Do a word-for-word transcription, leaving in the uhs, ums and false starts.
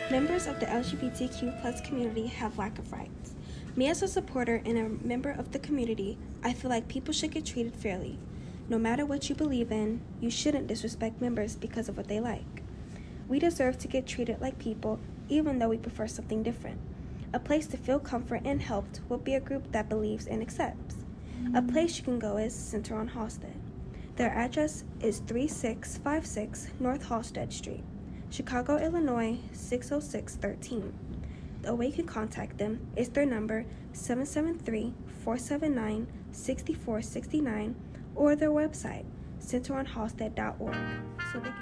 Members of the L G B T Q plus community have lack of rights. Me as a supporter and a member of the community, I feel like people should get treated fairly. No matter what you believe in, you shouldn't disrespect members because of what they like. We deserve to get treated like people, even though we prefer something different. A place to feel comfort and helped will be a group that believes and accepts. A place you can go is Center on Halsted. Their address is thirty-six fifty-six North Halsted Street, Chicago, Illinois six oh six one three. The way you can contact them is their number seven seven three, four seven nine, six four six nine or their website, center on halsted dot org. So they can